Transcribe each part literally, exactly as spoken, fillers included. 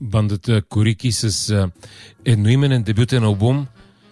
бандата Корики с а, едноименен дебютен албум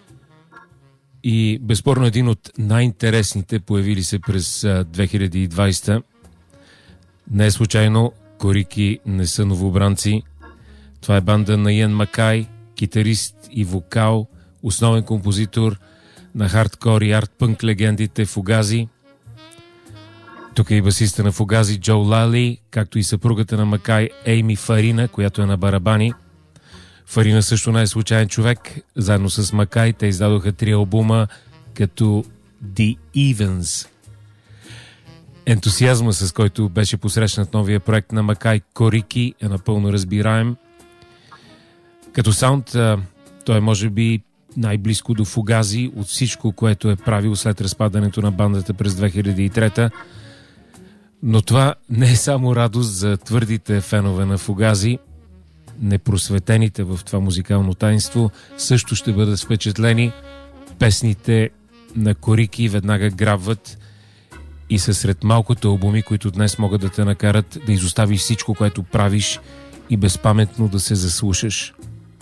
и безспорно един от най-интересните, появили се през а, две хиляди и двадесета. Не е случайно, Корики не са новобранци. Това е банда на Иан Макай, китарист и вокал, основен композитор на хардкор и арт-пънк легендите Фугази. Тук е и басиста на Фугази Джо Лали, както и съпругата на Макай Ейми Фарина, която е на барабани. Фарина също не е случайен човек. Заедно с Макай те издадоха три албума като The Evens. Ентусиазма, с който беше посрещнат новия проект на Макай Корики, е напълно разбираем. Като саунд той е може би най-близко до Фугази от всичко, което е правил след разпадането на бандата през две хиляди и трета. Но това не е само радост за твърдите фенове на Фугази. Непросветените в това музикално таинство също ще бъдат впечатлени. Песните на Корики веднага грабват и са сред малкото албуми, които днес могат да те накарат да изоставиш всичко, което правиш и безпаметно да се заслушаш.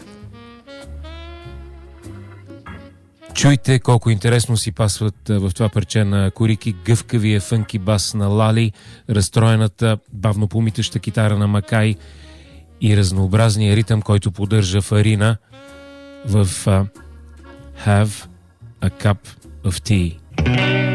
Чуйте колко интересно си пасват в това парче на Корики гъвкавия фънки бас на Лали, разстроената, бавно помитаща китара на Макай и разнообразния ритъм, който поддържа Фарина в uh, Have a Cup of Tea.